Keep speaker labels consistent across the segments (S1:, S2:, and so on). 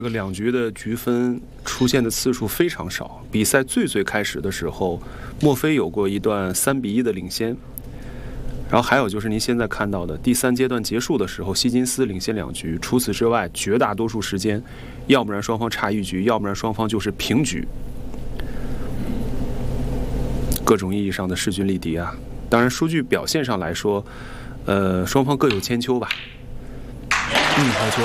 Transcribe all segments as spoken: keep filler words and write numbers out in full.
S1: 这个两局的局分出现的次数非常少。比赛最最开始的时候，墨菲有过一段三比一的领先，然后还有就是您现在看到的第三阶段结束的时候，希金斯领先两局。除此之外，绝大多数时间，要不然双方差一局，要不然双方就是平局。各种意义上的势均力敌啊！当然，数据表现上来说，呃，双方各有千秋吧。嗯，好球。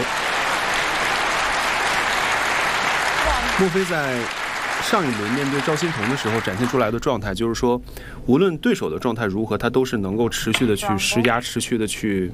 S1: 墨菲在上一轮面对赵心童的时候展现出来的状态，就是说，无论对手的状态如何，他都是能够持续的去施压，持续的去，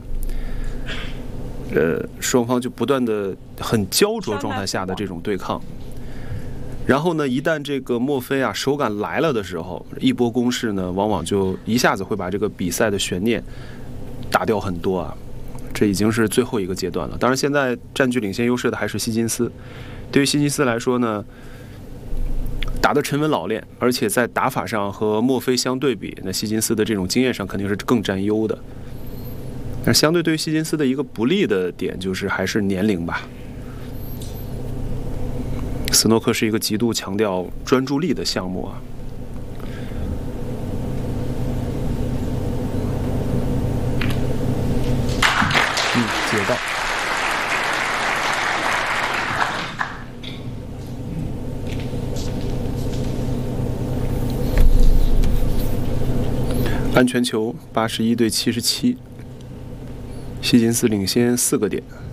S1: 呃，双方就不断的很焦灼状态下的这种对抗。然后呢，一旦这个墨菲啊手感来了的时候，一波攻势呢，往往就一下子会把这个比赛的悬念打掉很多啊。这已经是最后一个阶段了。当然，现在占据领先优势的还是希金斯。对于希金斯来说呢，打得沉稳老练，而且在打法上和墨菲相对比，那希金斯的这种经验上肯定是更占优的。但相对对于希金斯的一个不利的点就是还是年龄吧。斯诺克是一个极度强调专注力的项目啊。嗯，解到。安全球八十一对七十七，希金斯领先四个点。